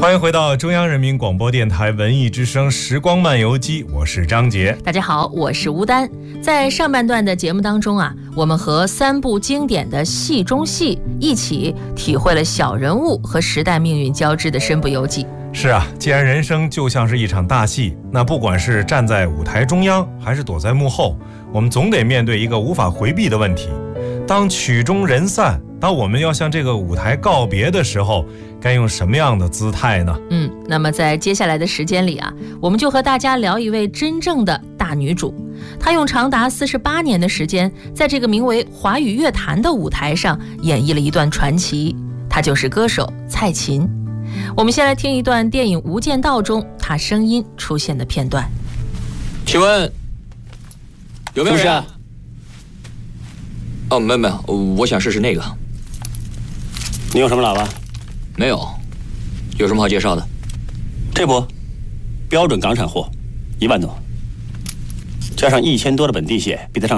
欢迎回到中央人民广播电台文艺之声时光漫游记，我是张杰。 大家好，我是吴丹。在上半段的节目当中我们和3部经典的戏中戏一起体会了小人物和时代命运交织的身不由己。 是啊，既然人生就像是一场大戏，那不管是站在舞台中央还是躲在幕后，我们总得面对一个无法回避的问题。当曲终人散，当我们要向这个舞台告别的时候，该用什么样的姿态呢？ 那么在接下来的时间里我们就和大家聊一位真正的大女主。她用长达48年的时间，在这个名为华语乐坛的舞台上演绎了一段传奇，她就是歌手蔡琴。我们先来听一段电影《无间道》中她声音出现的片段。 请问有没有人？哦，没有，我想试试那个。 你用什么喇叭？ 没有，有什么好介绍的？ 这不，标准港产货，1万多，加上1000多的本地线，比得上